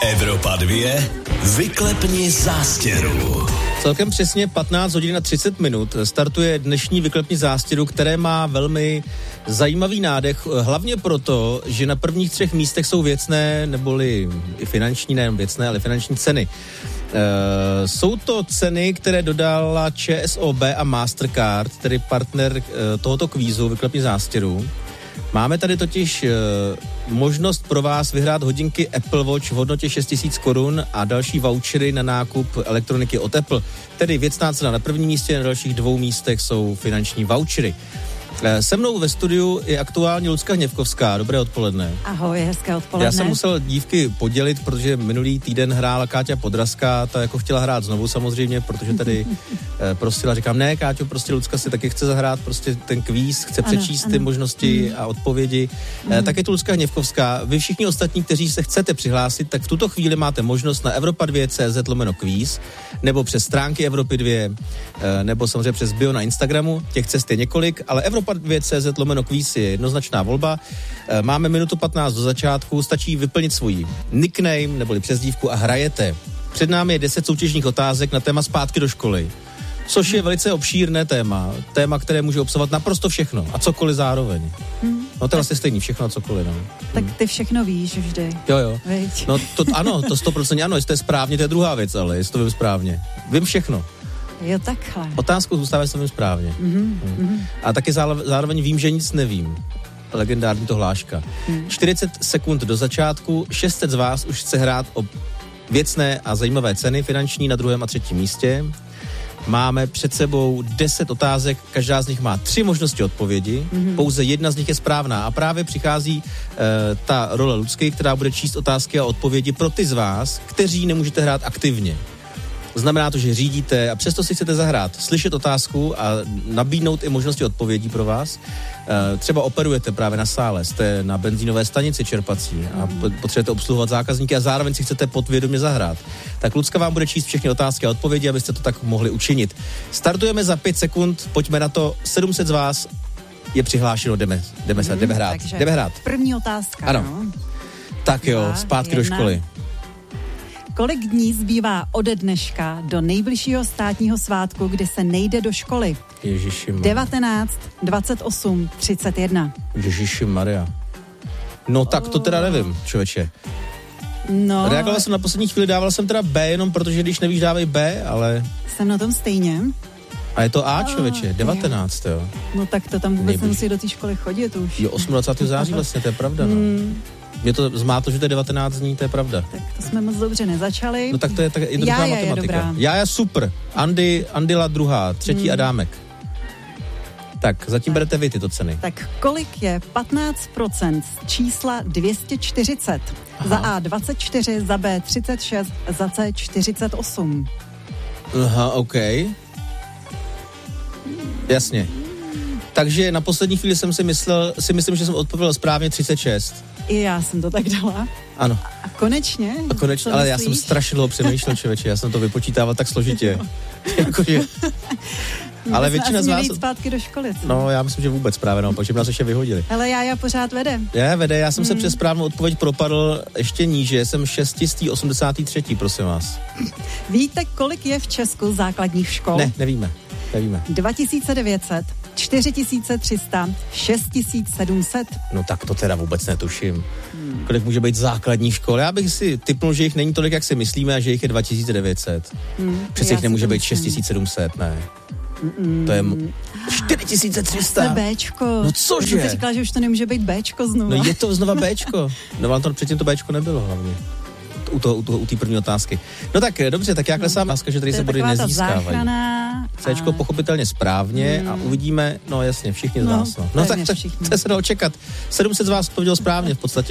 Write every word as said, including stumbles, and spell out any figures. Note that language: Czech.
Evropa dva, vyklepni zástěru. Celkem přesně patnáct hodin a třicet minut startuje dnešní Vyklepni zástěru, které má velmi zajímavý nádech, hlavně proto, že na prvních třech místech jsou věcné, neboli i finanční, nejen věcné, ale finanční ceny. Uh, jsou to ceny, které dodala ČSOB a Mastercard, tedy partner uh, tohoto kvízu Vyklepni zástěru. Máme tady totiž uh, možnost pro vás vyhrát hodinky Apple Watch v hodnotě šest tisíc korun a další vouchery na nákup elektroniky od Apple. Tedy věcná cena na prvním místě, na dalších dvou místech jsou finanční vouchery. Se mnou ve studiu je aktuálně Lucka Hněvkovská. Dobré odpoledne. Ahoj, hezké odpoledne. Já jsem musel dívky podělit, protože minulý týden hrála Káťa Podrazská, ta jako chtěla hrát znovu samozřejmě, protože tady eh, prosila, říkám, ne Káťo, prostě Lucka si taky chce zahrát prostě ten kvíz, chce ano, přečíst ano. ty možnosti mm. a odpovědi. Mm. Eh, tak je tu Lucka Hněvkovská. Vy všichni ostatní, kteří se chcete přihlásit, tak v tuto chvíli máte možnost na evropa dva tečka cé zet lomeno kvíz, nebo přes stránky Evropy dva, eh, nebo samozřejmě přes bio na Instagramu, těch cest je několik, ale evropa dva tečka cé zet lomeno kvíz je jednoznačná volba. Máme minutu patnáct do začátku, stačí vyplnit svůj nickname neboli přezdívku a hrajete. Před námi je deset soutěžních otázek na téma zpátky do školy, což je velice obšírné téma, téma, které může obsahovat naprosto všechno a cokoliv zároveň. No to je vlastně stejný, všechno a cokoliv, no. Tak ty všechno víš vždy. Jo, jo. Veď. No to ano, to sto procent ano, jestli to je správně, to je druhá věc, ale jestli to vím správně. Vím všechno. Jo, takhle. Otázku zůstává, jestli to vím správně. Mm-hmm. Hmm. A taky zároveň vím, že nic nevím. Legendární to hláška. Mm. čtyřicet sekund do začátku, šest set z vás už chce hrát o věcné a zajímavé ceny finanční na druhém a třetím místě. Máme před sebou deset otázek, každá z nich má tři možnosti odpovědi, mm-hmm. pouze jedna z nich je správná a právě přichází uh, ta role Lucky, která bude číst otázky a odpovědi pro ty z vás, kteří nemůžete hrát aktivně. Znamená to, že řídíte a přesto si chcete zahrát, slyšet otázku a nabídnout i možnosti odpovědí pro vás. E, třeba operujete právě na sále, jste na benzínové stanici čerpací a potřebujete obsluhovat zákazníky a zároveň si chcete podvědomě zahrát. Tak Lucka vám bude číst všechny otázky a odpovědi, abyste to tak mohli učinit. Startujeme za pět sekund, pojďme na to, sedm set z vás je přihlášeno, jdeme, jdeme se, jdeme hrát, jdeme hrát. První otázka, ano. No. Tak jo, Dva, zpátky jedna. do školy. Kolik dní zbývá ode dneška do nejbližšího státního svátku, kdy se nejde do školy? Ježišimar. devatenáct, dvacet osm, třicet jedna. Ježišimaria. No tak to teda nevím, člověče. No. Reagoval jsem na poslední chvíli, dával jsem teda B, jenom protože když nevíš, dávej B, ale... Jsem na tom stejně. A je to A, člověče, devatenáct, jo. No tak to tam vůbec Nejbliž... nemusí do té školy chodit už. Jo, dvacátého osmého září vlastně, to je pravda, no. Mm. Mě to zmátlo, že to je devatenáct dní, to je pravda. Tak to jsme moc dobře nezačali. No tak to je tak jednoduchá Jája matematika. Je dobrá. Jája super. Andy, Andila druhá, třetí mm. Adámek. Tak, zatím berete vy tyto ceny. Tak kolik je patnáct procent z čísla dvě stě čtyřicet? Aha. Za A dvacet čtyři, za B třicet šest, za C čtyřicet osm. Aha, OK. Jasně. Takže na poslední chvíli jsem si myslel, si myslím, že jsem odpověděl správně třicet šest. I já jsem to tak dala. Ano. A konečně? A konečně, ale myslíš? Já jsem strašně dlouho přemýšlel, člověče, já jsem to vypočítával tak složitě. Jakože... Ale většina z vás... jít zpátky do školy. Co? No, já myslím, že vůbec právě naopak, že nás ještě vyhodili. Ale já, já pořád vede. Je, vede, já jsem hmm. se přes správnou odpověď propadl ještě níže, jsem šest set osmdesát tři, prosím vás. Víte, kolik je v Česku základních škol? Ne, nevíme, nevíme. dva tisíce devět set, čtyři tisíce tři sta, šest tisíc sedm set. No tak to teda vůbec netuším. Hmm. Kolik může být základních škol? Já bych si tipnul, že jich není tolik, jak si myslíme, a že jich je dva tisíce devět set. Hmm. Přece jich nemůže být šest tisíc sedm set, ne. Mm-mm. To je čtyři tisíce tři sta. To je Béčko. No cože? Já jsem říkala, že už to nemůže být Béčko znovu. No je to znova Béčko. No ale to předtím to Béčko nebylo hlavně. U toho, u toho, u té první otázky. No tak dobře, tak já klesám no, že tady se body nezískávají. Céčko a... pochopitelně správně hmm. a uvidíme, no jasně, všichni z no, vás. No, no tak to, to se dalo čekat. sedm set z vás odpověděl správně v podstatě.